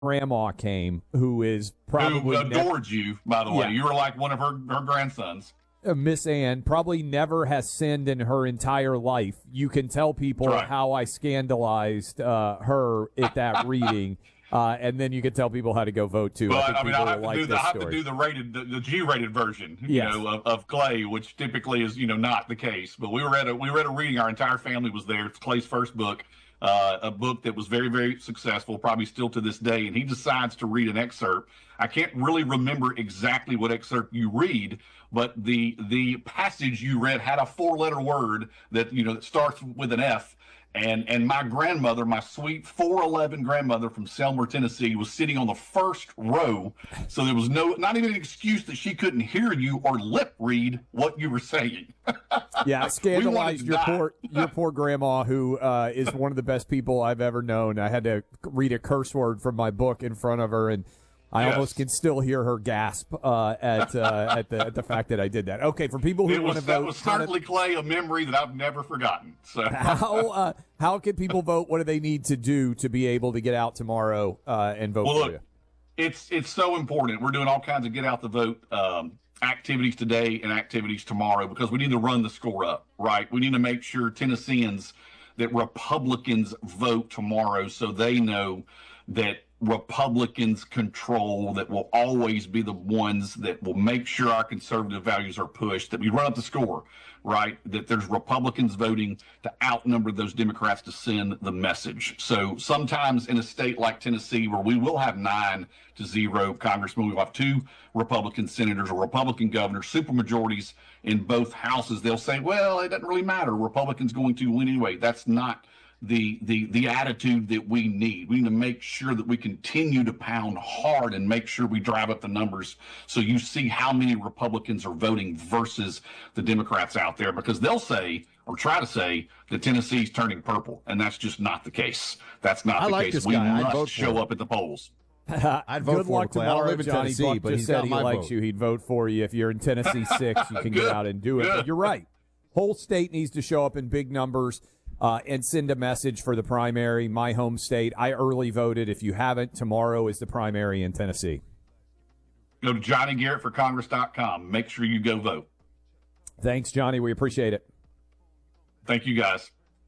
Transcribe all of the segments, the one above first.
grandma came, who is probably who adored you, by the way. Yeah. You were like one of her grandsons. Miss Ann probably never has sinned in her entire life. You can tell people Right. how I scandalized her at that reading, and then you can tell people how to go vote too. But I think I'll people will like this have to story. do the G-rated version, Yes. of Clay, which typically is not the case. But we read a reading. Our entire family was there. It's Clay's first book, a book that was very, very successful, probably still to this day. And he decides to read an excerpt. I can't really remember exactly what excerpt you read, but the passage you read had a 4-letter word that that starts with an F. And my grandmother, my sweet 4'11" grandmother from Selmer, Tennessee, was sitting on the first row. So there was not even an excuse that she couldn't hear you or lip read what you were saying. Yeah, scandalized We wanted your poor grandma, who is one of the best people I've ever known. I had to read a curse word from my book in front of her, and I Yes. almost can still hear her gasp at the fact that I did that. Okay, for people who want to vote, That was certainly, Clay, a memory that I've never forgotten. So how can people vote? What do they need to do to be able to get out tomorrow and vote for you? It's so important. We're doing all kinds of get out the vote activities today and activities tomorrow because we need to run the score up, right? We need to make sure Tennesseans that Republicans vote tomorrow so they know that Republicans control, that will always be the ones that will make sure our conservative values are pushed, that we run up the score, right? That there's Republicans voting to outnumber those Democrats to send the message. So sometimes in a state like Tennessee, where we will have 9-0 congressmen, we'll have 2 Republican senators or Republican governors, supermajorities in both houses, they'll say, well, it doesn't really matter. Republicans going to win anyway. That's not the attitude that we need. We need to make sure that we continue to pound hard and make sure we drive up the numbers so you see how many Republicans are voting versus the Democrats out there, because they'll say or try to say that Tennessee's turning purple, and that's just not the case. That's not the case. We must show up at the polls. I'd vote Good for luck him, Clay. I tomorrow. don't live in Johnny Tennessee, Buck but just he's said got he my likes vote. you. He'd vote for you. If you're in Tennessee 6, you can get out and do it. But you're right. Whole state needs to show up in big numbers and send a message for the primary. My home state, I early voted. If you haven't, tomorrow is the primary in Tennessee. Go to JohnnyGarrettForCongress.com. Make sure you go vote. Thanks, Johnny. We appreciate it. Thank you, guys.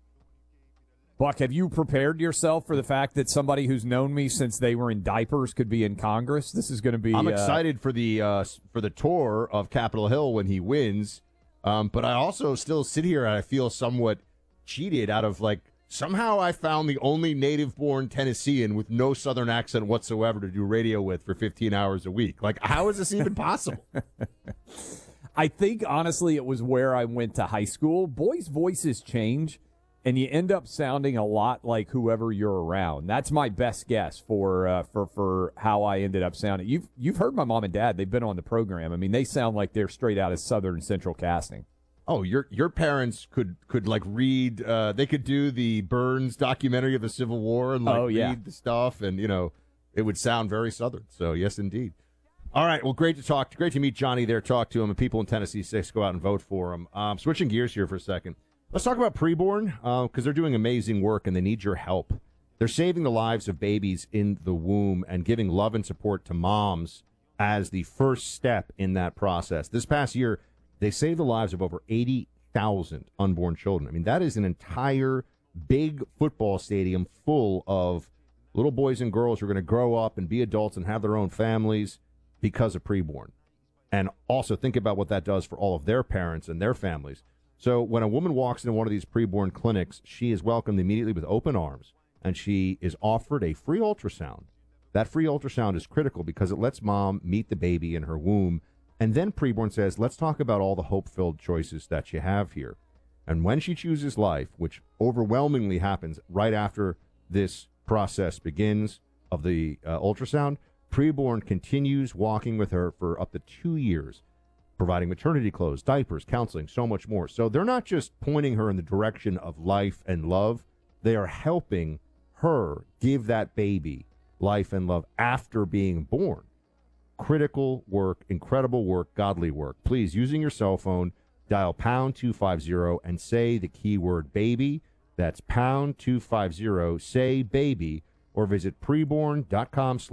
Buck, have you prepared yourself for the fact that somebody who's known me since they were in diapers could be in Congress? This is going to be. I'm excited for the tour of Capitol Hill when he wins, but I also still sit here and I feel somewhat cheated out of somehow I found the only native-born Tennessean with no Southern accent whatsoever to do radio with for 15 hours a week. How is this even possible? I think, honestly, it was where I went to high school. Boys' voices change, and you end up sounding a lot like whoever you're around. That's my best guess for how I ended up sounding. You've heard my mom and dad. They've been on the program. I mean, they sound like they're straight out of Southern Central Casting. Oh, your parents could read. They could do the Burns documentary of the Civil War and read the stuff, and it would sound very Southern. So yes, indeed. All right, well, great to meet Johnny there. Talk to him, and people in Tennessee 6 go out and vote for him. Switching gears here for a second, let's talk about preborn because they're doing amazing work and they need your help. They're saving the lives of babies in the womb and giving love and support to moms as the first step in that process. This past year, they saved the lives of over 80,000 unborn children. I mean, that is an entire big football stadium full of little boys and girls who are going to grow up and be adults and have their own families because of preborn. And also think about what that does for all of their parents and their families. So when a woman walks into one of these preborn clinics, she is welcomed immediately with open arms, and she is offered a free ultrasound. That free ultrasound is critical because it lets mom meet the baby in her womb. And then preborn says, let's talk about all the hope-filled choices that you have here. And when she chooses life, which overwhelmingly happens right after this process begins of the ultrasound, preborn continues walking with her for up to 2 years, providing maternity clothes, diapers, counseling, so much more. So they're not just pointing her in the direction of life and love. They are helping her give that baby life and love after being born. Critical work, incredible work, godly work. Please, using your cell phone, dial pound 250 and say the keyword baby. That's pound 250, say baby. or visit preborn.com